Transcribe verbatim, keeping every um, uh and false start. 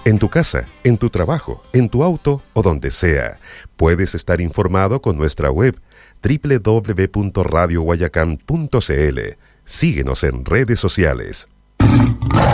En tu casa, en tu trabajo, en tu auto o donde sea, puedes estar informado con nuestra web doble u doble u doble u punto radio guayacán punto c l. Síguenos en redes sociales.